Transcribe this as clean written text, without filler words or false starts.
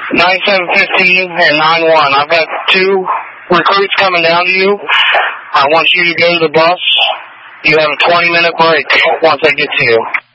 9715 and 91. I've got 2 recruits coming down to you. I want you to go to the bus. You have a 20-minute break once I get to you.